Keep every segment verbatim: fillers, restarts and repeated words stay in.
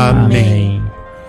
Amém.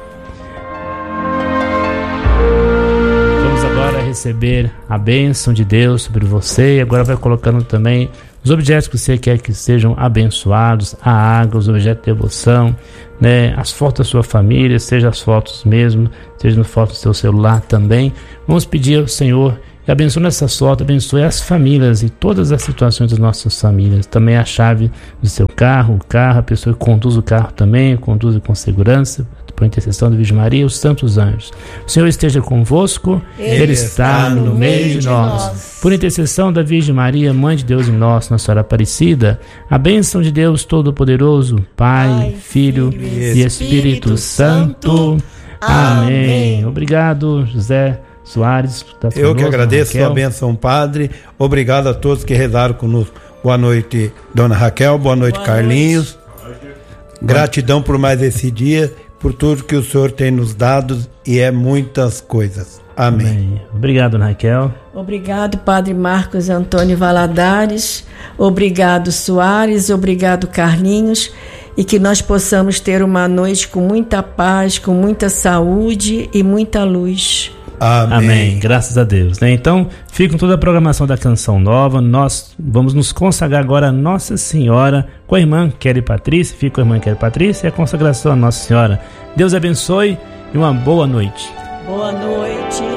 Vamos agora receber a bênção de Deus sobre você. E agora vai colocando também os objetos que você quer que sejam abençoados, a água, os objetos de devoção, né? As fotos da sua família, seja as fotos mesmo, seja no foto do seu celular também. Vamos pedir ao Senhor que abençoe essas fotos, abençoe as famílias e todas as situações das nossas famílias. Também a chave do seu carro, o carro, a pessoa que conduz o carro também, conduz com segurança, por intercessão da Virgem Maria e os santos anjos. O Senhor esteja convosco, Ele, Ele está no meio de nós. nós. Por intercessão da Virgem Maria, Mãe de Deus e nossa, Nossa Senhora Aparecida, a bênção de Deus Todo-Poderoso, Pai, Pai Filho e Espírito, Espírito Santo. Amém. Amém. Obrigado, José Soares. Tá Eu conosco, que agradeço a bênção, Padre. Obrigado a todos que rezaram conosco. Boa noite, Dona Raquel. Boa noite, Boa Carlinhos. Noite. Gratidão por mais esse dia, por tudo que o Senhor tem nos dado, e é muitas coisas. Amém. Amém. Obrigado, Dona Raquel. Obrigado, Padre Marcos Antônio Valadares. Obrigado, Soares. Obrigado, Carlinhos. E que nós possamos ter uma noite com muita paz, com muita saúde e muita luz. Amém. Amém, graças a Deus, né? Então, fica com toda a programação da Canção Nova. Nós vamos nos consagrar agora a Nossa Senhora com a irmã Kelly Patrícia. Fica com a irmã Kelly Patrícia e a consagração a Nossa Senhora. Deus abençoe e uma boa noite. Boa noite.